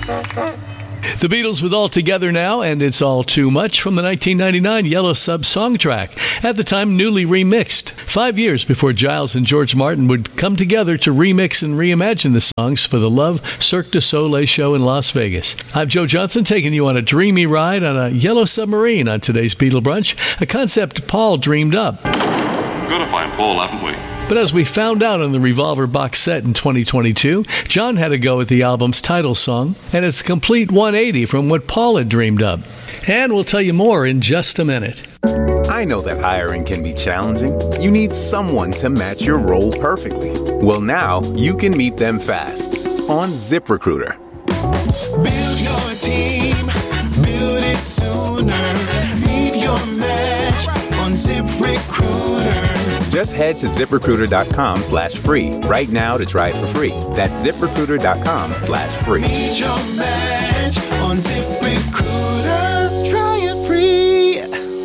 The Beatles with All Together Now, and It's All Too Much from the 1999 Yellow Sub song track, at the time newly remixed, 5 years before Giles and George Martin would come together to remix and reimagine the songs for the Love Cirque du Soleil show in Las Vegas. I'm Joe Johnson, taking you on a dreamy ride on a yellow submarine on today's Beatle Brunch, a concept Paul dreamed up. We've got to find Paul, haven't we? But as we found out on the Revolver box set in 2022, John had to go with the album's title song, and it's a complete 180 from what Paul had dreamed up. And we'll tell you more in just a minute. I know that hiring can be challenging. You need someone to match your role perfectly. Well, now you can meet them fast on ZipRecruiter. Build your team, build it sooner. Meet your match on ZipRecruiter. Just head to ZipRecruiter.com/free right now to try it for free. That's ZipRecruiter.com/free. Meet your match on ZipRecruiter. Try it free.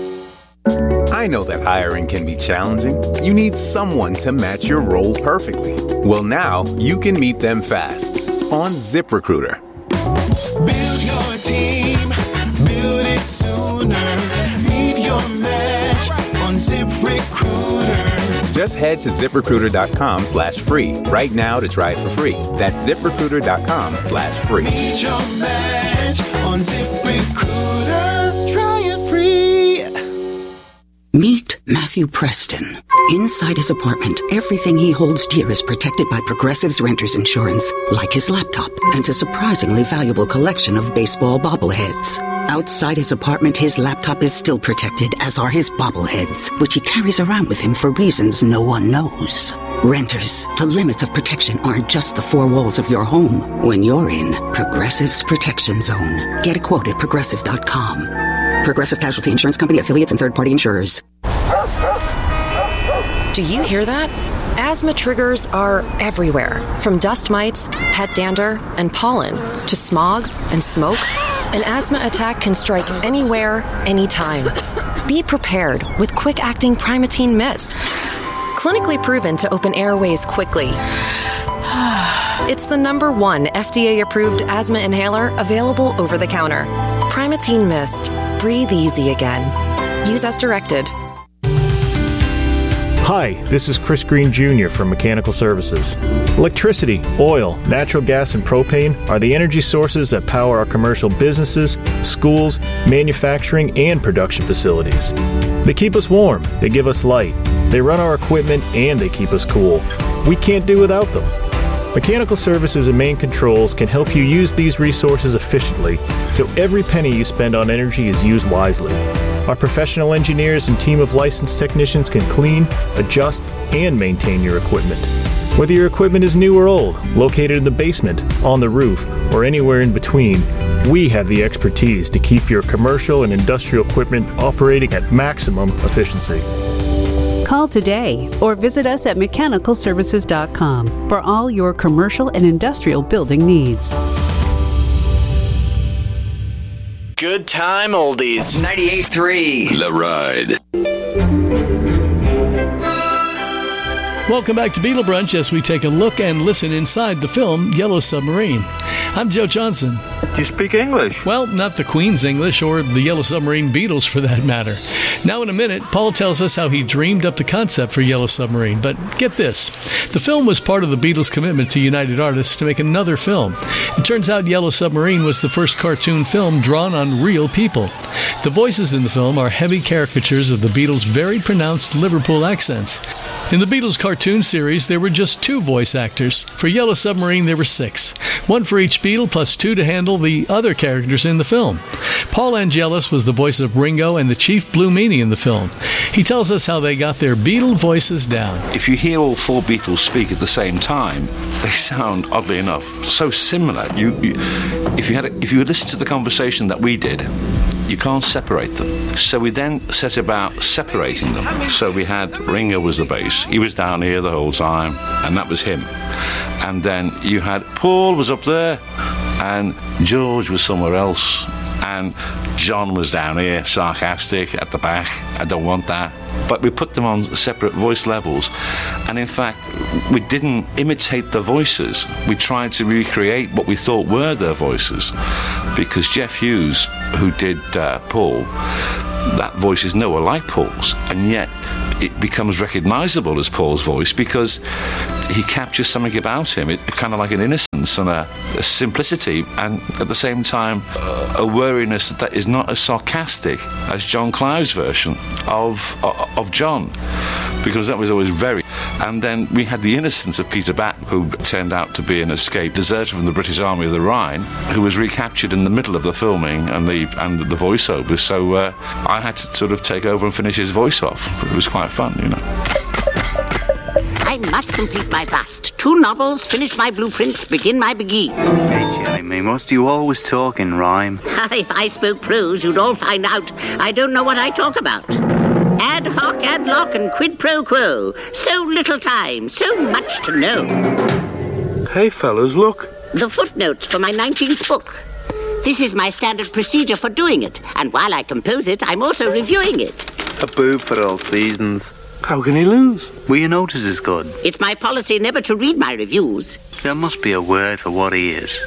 I know that hiring can be challenging. You need someone to match your role perfectly. Well, now you can meet them fast on ZipRecruiter. Build your team, build it sooner. Meet your match on ZipRecruiter. Just head to ZipRecruiter.com/free right now to try it for free. That's ZipRecruiter.com/free. Meet your match on ZipRecruiter. Try it free. Meet Matthew Preston. Inside his apartment, everything he holds dear is protected by Progressive's Renter's Insurance, like his laptop and a surprisingly valuable collection of baseball bobbleheads. Outside his apartment, his laptop is still protected, as are his bobbleheads, which he carries around with him for reasons no one knows. Renters, the limits of protection aren't just the four walls of your home when you're in Progressive's Protection Zone. Get a quote at Progressive.com. Progressive Casualty Insurance Company, affiliates, and third-party insurers. Do you hear that? Asthma triggers are everywhere, from dust mites, pet dander, and pollen, to smog and smoke. An asthma attack can strike anywhere, anytime. Be prepared with quick-acting Primatene Mist. Clinically proven to open airways quickly. It's the #1 FDA-approved asthma inhaler available over the counter. Primatene Mist. Breathe easy again. Use as directed. Hi, this is Chris Green Jr. from Mechanical Services. Electricity, oil, natural gas, and propane are the energy sources that power our commercial businesses, schools, manufacturing, and production facilities. They keep us warm, they give us light, they run our equipment, and they keep us cool. We can't do without them. Mechanical Services and Main Controls can help you use these resources efficiently, so every penny you spend on energy is used wisely. Our professional engineers and team of licensed technicians can clean, adjust, and maintain your equipment. Whether your equipment is new or old, located in the basement, on the roof, or anywhere in between, we have the expertise to keep your commercial and industrial equipment operating at maximum efficiency. Call today or visit us at mechanicalservices.com for all your commercial and industrial building needs. Good time oldies. 98.3 The Ride. Welcome back to Beatle Brunch as we take a look and listen inside the film Yellow Submarine. I'm Joe Johnson. Do you speak English? Well, not the Queen's English or the Yellow Submarine Beatles for that matter. Now in a minute, Paul tells us how he dreamed up the concept for Yellow Submarine. But get this, the film was part of the Beatles' commitment to United Artists to make another film. It turns out Yellow Submarine was the first cartoon film drawn on real people. The voices in the film are heavy caricatures of the Beatles' very pronounced Liverpool accents. In the Beatles cartoon series, there were just 2 voice actors. For Yellow Submarine, there were 6. 1 for each Beatle, plus 2 to handle the other characters in the film. Paul Angelis was the voice of Ringo and the Chief Blue Meanie in the film. He tells us how they got their Beatle voices down. If you hear all 4 Beatles speak at the same time, they sound, oddly enough, so similar. If you listen to the conversation that we did, you can't separate them. So we then set about separating them. So we had Ringo was the bass. He was down here the whole time, and that was him. And then you had Paul was up there, and George was somewhere else, and John was down here, sarcastic at the back. I don't want that. but we put them on separate voice levels. And in fact, we didn't imitate the voices. We tried to recreate what we thought were their voices, because Jeff Hughes, who did Paul, that voice is nowhere like Paul's, and yet it becomes recognizable as Paul's voice because he captures something about him, kind of like an innocence and a simplicity, and at the same time a wariness that is not as sarcastic as John Cloud's version of John, because that was always very. And then we had the innocence of Peter Batten, who turned out to be an escaped deserter from the British Army of the Rhine, who was recaptured in the middle of the filming and the voiceovers. So I had to sort of take over and finish his voice off. It was quite fun, you know. I must complete my bust. 2 novels, finish my blueprints, begin my begee. Hey, Jimmy, must you always talk in rhyme? If I spoke prose, you'd all find out I don't know what I talk about. Ad hoc, ad loc, and quid pro quo. So little time, so much to know. Hey, fellas, look. The footnotes for my 19th book. This is my standard procedure for doing it, and while I compose it, I'm also reviewing it. A boob for all seasons. How can he lose? Well, you notice is good. It's my policy never to read my reviews. There must be a word for what he is.